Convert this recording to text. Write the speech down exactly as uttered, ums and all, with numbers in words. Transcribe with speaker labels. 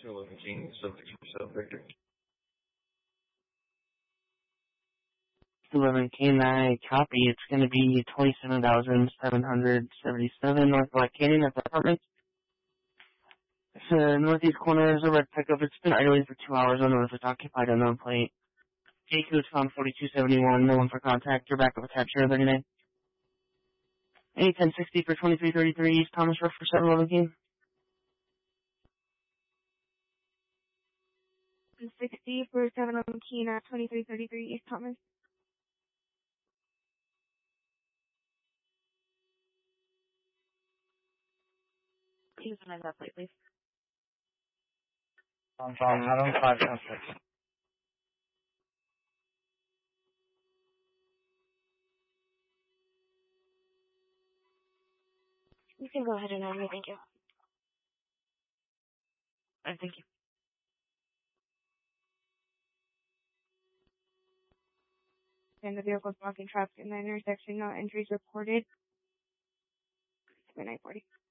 Speaker 1: seventeen, subject yourself, Victor.
Speaker 2: eleven K nine, copy. It's going to be twenty-seven thousand seven hundred seventy-seven North Black Canyon at the apartment. It's the northeast corner is a red pickup. It's been idling for two hours on north. It's occupied unknown plate. J Q is found forty-two seventy-one. No one for contact. Your backup attached here, thirty-nine. A ten sixty for twenty-three thirty-three East Thomas Road for seven eleven King.
Speaker 3: sixty for seven eleven Keen at twenty-three thirty-three East Thomas. Use the that plate, please.
Speaker 4: I'm sorry, I don't five ten six.
Speaker 3: You can go ahead and have me, thank you. Alright, thank you. And the vehicle is blocking traffic in the intersection, no entries reported. nine forty.